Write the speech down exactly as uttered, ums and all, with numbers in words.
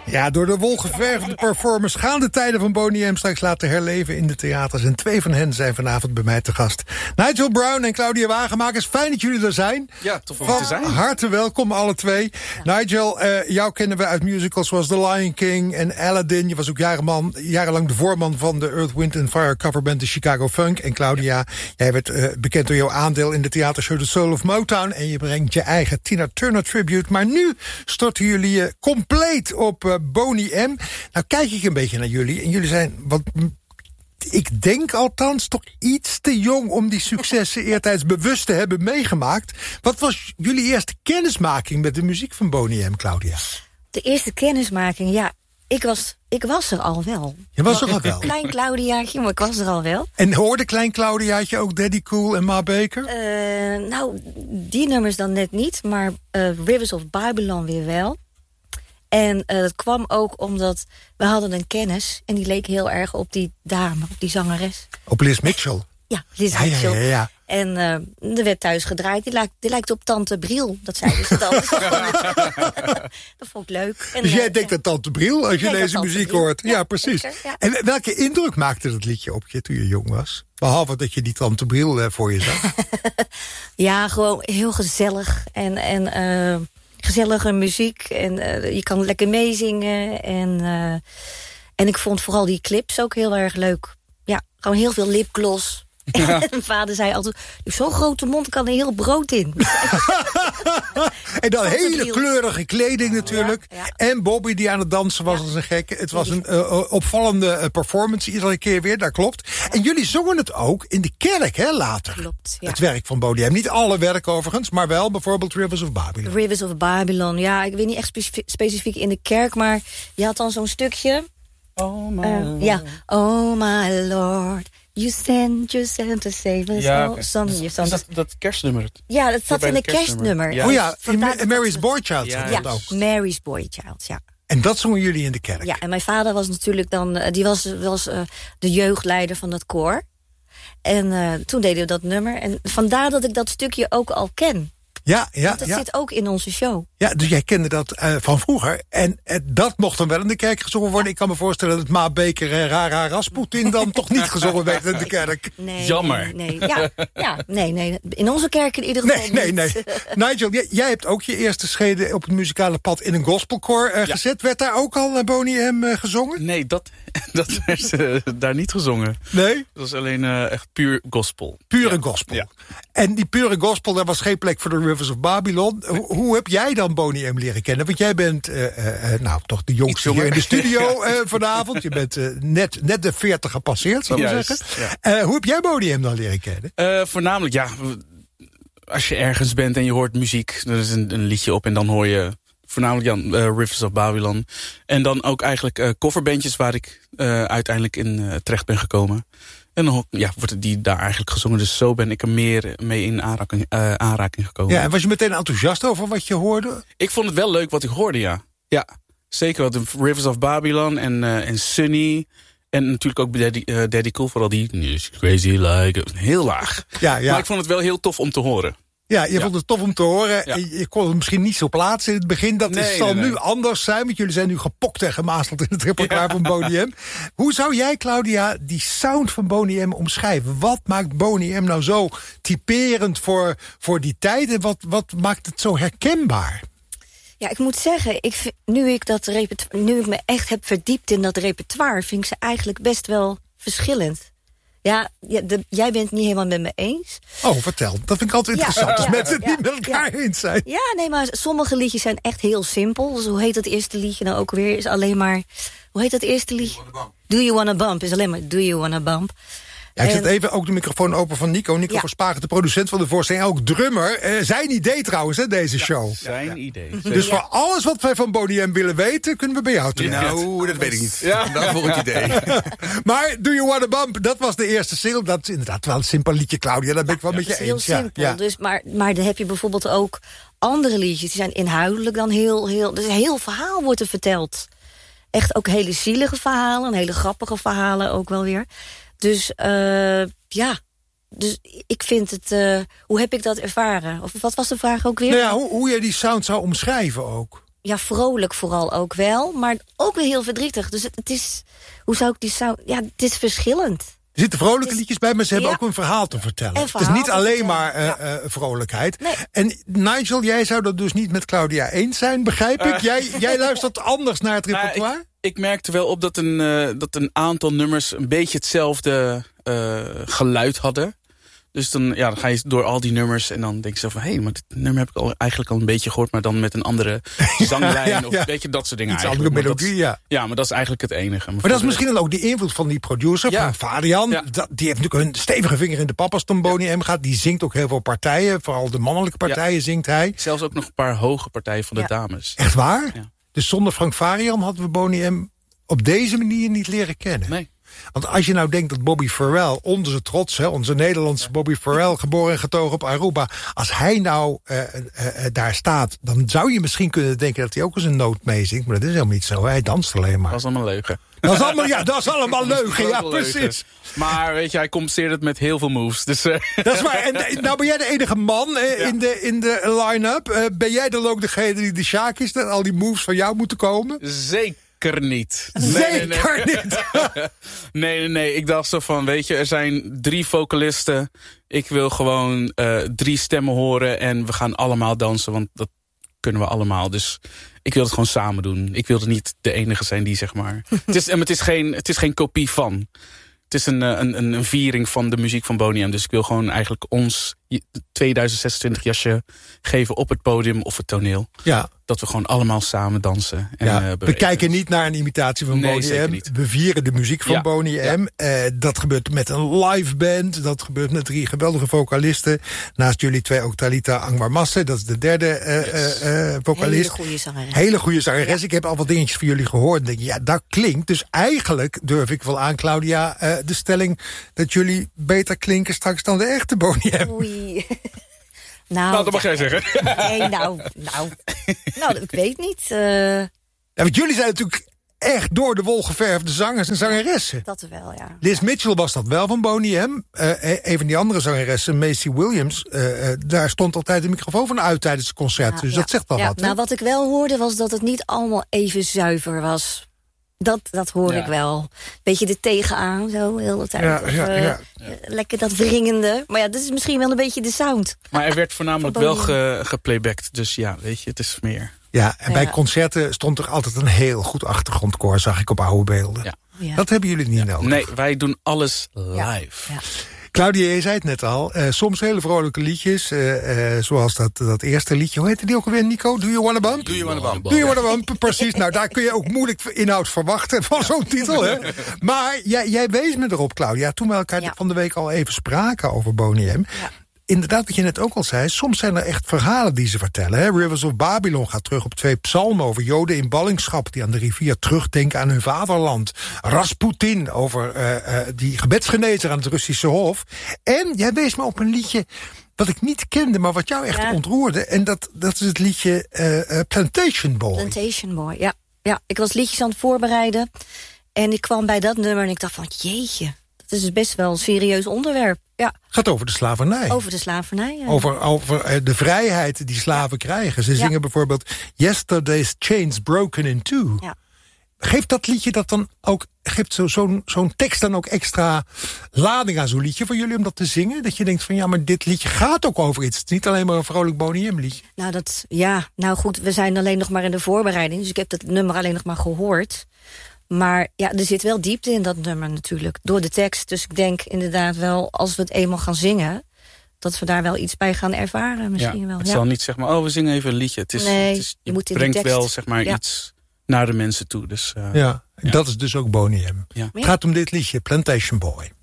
Ja, door de wolgeverfde performers gaan de tijden van Boney M straks laten herleven in de theaters. En twee van hen zijn vanavond bij mij te gast. Nigel Brown en Claudia Wagenmakers, fijn dat jullie er zijn. Ja, tof om hier te zijn. Van harte welkom, alle twee. Ja. Nigel, uh, jou kennen we uit musicals zoals The Lion King en Aladdin. Je was ook jarenman, jarenlang de voorman van de Earth, Wind and Fire coverband de Chicago Funk. En Claudia, ja. jij werd uh, bekend door jouw aandeel in de theatershow The Soul of Motown. En je brengt je eigen Tina Turner tribute. Maar nu storten jullie je compleet op uh, Boney M. Nou kijk ik een beetje naar jullie. En jullie zijn, wat ik denk althans, toch iets te jong om die successen eertijds bewust te hebben meegemaakt. Wat was jullie eerste kennismaking met de muziek van Boney M, Claudia? De eerste kennismaking, ja, ik was, ik was er al wel. Je was er al wel? Klein Claudiaatje, maar ik was er al wel. En hoorde Klein Claudiaatje ook Daddy Cool en Ma Baker? Uh, nou, die nummers dan net niet, maar uh, Rivers of Babylon weer wel. En uh, dat kwam ook omdat we hadden een kennis en die leek heel erg op die dame, op die zangeres. Op Liz Mitchell? Ja, Liz ja, Mitchell. Ja, ja, ja. En uh, er werd thuis gedraaid. Die lijkt, die lijkt op Tante Briel. Dat zeiden ze dan. Dat vond ik leuk. En, dus jij uh, denkt ja. aan Tante Briel als je deze muziek Briel. hoort? Ja, ja precies. Zeker, ja. En welke indruk maakte dat liedje op je toen je jong was? Behalve dat je die Tante Briel uh, voor je zag. Ja, gewoon heel gezellig. En, en uh, gezellige muziek. En uh, je kan lekker meezingen. En, uh, en ik vond vooral die clips ook heel erg leuk. Ja, gewoon heel veel lipgloss. Ja. En mijn vader zei altijd, zo'n grote mond kan er heel brood in. En dan hele kleurige kleding natuurlijk. Ja, ja. En Bobby die aan het dansen was ja. als een gekke. Het was een uh, opvallende uh, performance iedere keer weer, dat klopt. En jullie zongen het ook in de kerk, hè, later. Klopt, ja. Het werk van Boney M. Niet alle werk overigens, maar wel bijvoorbeeld Rivers of Babylon. Rivers of Babylon, ja, ik weet niet echt specif- specifiek in de kerk, maar je had dan zo'n stukje. Oh my uh, Lord. Ja, oh my Lord. You send your son to save us ja, all. okay. Son, dus, your son is dat, dat kerstnummer? Ja, dat zat in een kerstnummer. kerstnummer. Ja. Oh ja, Vandaar in Mary's Boy Child ja, zat Ja, dat ook. Mary's Boy Child, ja. En dat zongen jullie in de kerk? Ja, en mijn vader was natuurlijk dan, uh, die was, was uh, de jeugdleider van dat koor. En uh, toen deden we dat nummer. En vandaar dat ik dat stukje ook al ken. Ja, ja, Want dat ja. zit ook in onze show. Ja, dus jij kende dat uh, van vroeger. En uh, dat mocht dan wel in de kerk gezongen worden. Ik kan me voorstellen dat Ma Baker en Rara Rasputin dan toch niet gezongen werd in de kerk. Nee, Jammer. Nee, nee. Ja, ja, nee, nee. In onze kerk in ieder geval Nee, nee, niet. nee. Nigel, jij, jij hebt ook je eerste schreden op het muzikale pad in een gospelkoor uh, ja. gezet. Werd daar ook al uh, Boney M uh, gezongen? Nee, dat, dat werd uh, daar niet gezongen. Nee? Dat was alleen uh, echt puur gospel. Pure ja. gospel. Ja. En die pure gospel, daar was geen plek voor de Rivers of Babylon. Hoe, hoe heb jij dan Boney M leren kennen? Want jij bent uh, uh, nou toch de jongste hier in de studio uh, vanavond. Je bent uh, net, net de veertig gepasseerd, zou ik zeggen. Ja. Uh, hoe heb jij Boney M dan leren kennen? Uh, voornamelijk, ja, als je ergens bent en je hoort muziek, er is een, een liedje op en dan hoor je voornamelijk ja, uh, Rivers of Babylon. En dan ook eigenlijk uh, coverbandjes waar ik uh, uiteindelijk in uh, terecht ben gekomen. En dan ja, wordt die daar eigenlijk gezongen. Dus zo ben ik er meer mee in aanraking, uh, aanraking gekomen. Ja, en was je meteen enthousiast over wat je hoorde? Ik vond het wel leuk wat ik hoorde, ja. Ja, zeker wat de Rivers of Babylon en, uh, en Sunny. En natuurlijk ook Daddy, uh, Daddy Cool, vooral die Crazy Like, heel laag. Ja, ja. Maar ik vond het wel heel tof om te horen. Ja, je ja. vond het tof om te horen. Ja. Je kon het misschien niet zo plaatsen in het begin. Dat nee, is, zal nee, nee. nu anders zijn, want jullie zijn nu gepokt en gemazeld in het repertoire ja. van Boney M. Hoe zou jij, Claudia, die sound van Boney M omschrijven? Wat maakt Boney M nou zo typerend voor, voor die tijd? En wat, wat maakt het zo herkenbaar? Ja, ik moet zeggen, ik vind, nu, ik dat repertoire, nu ik me echt heb verdiept in dat repertoire, vind ik ze eigenlijk best wel verschillend. Ja, ja de, jij bent het niet helemaal met me eens. Oh, vertel. Dat vind ik altijd ja, interessant. Als ja, mensen het ja, niet met elkaar ja. eens zijn. Ja, nee, maar sommige liedjes zijn echt heel simpel. Dus hoe heet dat eerste liedje nou ook weer? Is alleen maar... Hoe heet dat eerste liedje? Do You Wanna Bump? Is alleen maar Do You Wanna Bump. Ja, ik zet even ook de microfoon open van Nico. Nico ja. Verspagen, de producent van de voorstelling. Ook drummer. Uh, zijn idee trouwens, hè, deze ja, show. Zijn ja. idee. Dus ja. voor alles wat wij van Boney M willen weten, kunnen we bij jou terecht. Nou, dat weet ik niet. Ja. Dat volgend idee. Maar Do You Wanna Bump, dat was de eerste single. Dat is inderdaad wel een simpel liedje, Claudia. Daar ben ik wel ja, met je eens. Dat is heel simpel. Ja. Dus, maar, maar dan heb je bijvoorbeeld ook andere liedjes. Die zijn inhoudelijk dan heel... heel dus een heel verhaal wordt er verteld. Echt ook hele zielige verhalen. Hele grappige verhalen ook wel weer. Dus uh, ja, dus ik vind het... Uh, hoe heb ik dat ervaren? Of wat was de vraag ook weer? Nou ja, hoe, hoe je die sound zou omschrijven ook. ja, vrolijk vooral ook wel. Maar ook weer heel verdrietig. Dus het, het is, hoe zou ik die sound... Ja, het is verschillend. Er zitten vrolijke liedjes bij, maar ze hebben ja. ook een verhaal te vertellen. Een verhaal het is niet alleen vertellen. maar uh, ja. uh, vrolijkheid. Nee. En Nigel, jij zou dat dus niet met Claudia eens zijn, begrijp ik? Uh. Jij, jij luistert anders naar het repertoire? Nou, ik, ik merkte wel op dat een, uh, dat een aantal nummers een beetje hetzelfde uh, geluid hadden. Dus dan, ja, dan ga je door al die nummers en dan denk je zo van... hé, hey, maar dit nummer heb ik al, eigenlijk al een beetje gehoord... maar dan met een andere zanglijn ja, ja, ja. of weet je, dat soort dingen. Iets andere melodie, ja. Ja, maar dat is eigenlijk het enige. Maar, maar dat is misschien dan ook die invloed van die producer, ja. van Farian. Ja. Dat, die heeft natuurlijk een stevige vinger in de pap als het om Boney M gaat. Die zingt ook heel veel partijen, vooral de mannelijke partijen ja. zingt hij. Zelfs ook nog een paar hoge partijen van de ja. dames. Echt waar? Ja. Dus zonder Frank Farian hadden we Boney M op deze manier niet leren kennen. Nee. Want als je nou denkt dat Bobby Farrell, onze trots, hè, onze Nederlandse Bobby Farrell, geboren en getogen op Aruba, als hij nou uh, uh, uh, daar staat, dan zou je misschien kunnen denken dat hij ook eens een noot meezingt. Maar dat is helemaal niet zo. Hij danst alleen maar. Dat is allemaal leugen. Dat is allemaal, ja, dat is allemaal leugen. Ja, precies. Leugen. Maar weet je, hij compenseert het met heel veel moves. Dus, uh. Dat is waar. En nou ben jij de enige man uh, ja. in de, in de line-up. Uh, ben jij dan ook degene die de Sjaak is, dat al die moves van jou moeten komen? Zeker. Zeker niet. Nee, Zeker nee, nee. niet. nee, nee, nee. Ik dacht zo van, weet je, er zijn drie vocalisten. Ik wil gewoon uh, drie stemmen horen en we gaan allemaal dansen, want dat kunnen we allemaal. Dus ik wil het gewoon samen doen. Ik wilde niet de enige zijn die, zeg maar... het, is, het, is geen, het is geen kopie van. Het is een, een, een viering van de muziek van Boney M. Dus ik wil gewoon eigenlijk ons tweeduizend zesentwintig jasje geven op het podium of het toneel. Ja. Dat we gewoon allemaal samen dansen. En, ja, uh, we kijken niet naar een imitatie van nee, Boney M. We vieren de muziek van ja. Boney M. Ja. Uh, dat gebeurt met een live band. Dat gebeurt met drie geweldige vocalisten. Naast jullie twee ook Talita Angmarmasse. Dat is de derde uh, yes. uh, vocalist. Hele goede zangeres. Hele goede zangeres. Ja. Ik heb al wat dingetjes van jullie gehoord. En denk, ja, dat klinkt. Dus eigenlijk durf ik wel aan, Claudia, uh, de stelling dat jullie beter klinken straks dan de echte Boney M. Oei. Nou, nou, dat mag jij zeggen. Nee, nou, nou, nou, ik weet niet. Uh... Ja, want jullie zijn natuurlijk echt door de wol geverfde zangers en zangeressen. Dat wel, ja. Liz Mitchell was dat wel van Boney M. Uh, een van die andere zangeressen, Macy Williams, uh, uh, daar stond altijd de microfoon van uit tijdens het concert. Ja, dus ja. dat zegt wel ja, wat. Nou, hè? wat ik wel hoorde was dat het niet allemaal even zuiver was. Dat, dat hoor ja. ik wel. Beetje de tegenaan, zo, heel de tijd. Ja, of, ja, uh, ja. Lekker dat wringende. Maar ja, dat is misschien wel een beetje de sound. Maar er werd voornamelijk wel ge, geplaybacked. Dus ja, weet je, het is meer. Ja, en ja. bij concerten stond er altijd een heel goed achtergrondkoor, zag ik op oude beelden. Ja. Ja. Dat hebben jullie niet ja. nodig. Nee, wij doen alles live. Ja. Ja. Claudia, je zei het net al. Uh, soms hele vrolijke liedjes. Uh, uh, zoals dat, dat eerste liedje. Hoe heette die ook alweer, Nico? Do You Wanna Bump? Do You Wanna Bump. Do You Wanna Bump, precies. Nou, daar kun je ook moeilijk inhoud verwachten van zo'n titel. Hè? Maar jij, jij wees me erop, Claudia. Toen we elkaar ja. van de week al even spraken over Boney M. Ja. Inderdaad, wat je net ook al zei, soms zijn er echt verhalen die ze vertellen. Hè? Rivers of Babylon gaat terug op twee psalmen over Joden in ballingschap die aan de rivier terugdenken aan hun vaderland. Rasputin over uh, uh, die gebedsgenezer aan het Russische Hof. En jij wees me op een liedje wat ik niet kende, maar wat jou echt ja. ontroerde. En dat, dat is het liedje uh, uh, Plantation Boy. Plantation Boy, ja. ja. Ik was liedjes aan het voorbereiden en ik kwam bij dat nummer en ik dacht van, jeetje, dat is best wel een serieus onderwerp. Ja. Gaat over de slavernij. Over de slavernij, ja. Over, over de vrijheid die slaven ja. krijgen. Ze zingen ja. bijvoorbeeld Yesterday's chains broken in two. Ja. Geeft dat liedje dat dan ook, geeft zo, zo'n, zo'n tekst dan ook extra lading aan zo'n liedje voor jullie om dat te zingen? Dat je denkt van ja, maar dit liedje gaat ook over iets. Het is niet alleen maar een vrolijk Boney M liedje. Nou, dat, ja, nou goed, we zijn alleen nog maar in de voorbereiding. Dus ik heb het nummer alleen nog maar gehoord. Maar ja, er zit wel diepte in dat nummer natuurlijk, door de tekst. Dus ik denk inderdaad wel, als we het eenmaal gaan zingen, dat we daar wel iets bij gaan ervaren misschien ja, wel. Het ja. zal niet zeg maar, oh, we zingen even een liedje. Het is, nee, het is, je, je moet in brengt de tekst. wel zeg maar ja. iets naar de mensen toe. Dus, uh, ja, ja, dat is dus ook Boney M. Ja. Het gaat om dit liedje, Plantation Boy.